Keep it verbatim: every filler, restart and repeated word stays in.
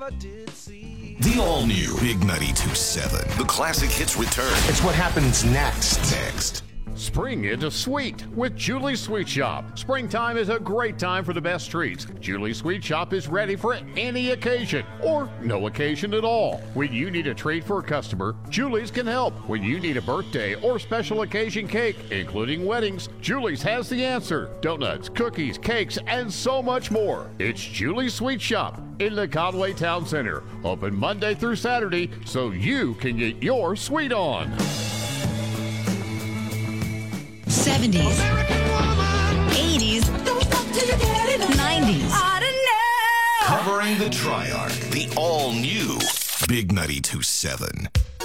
The all-new Big ninety-two point seven. The classic hits return. It's what happens next. Next. Spring into sweet with Julie's Sweet Shop. Springtime is a great time for the best treats. Julie's Sweet Shop is ready for any occasion or no occasion at all. When you need a treat for a customer, Julie's can help. When you need a birthday or special occasion cake, including weddings, Julie's has the answer. Donuts, cookies, cakes, and so much more. It's Julie's Sweet Shop in the Conway Town Center. Open Monday through Saturday so you can get your sweet on. seventies, eighties, nineties. Covering the Triarch, the all-new Big ninety-two point seven.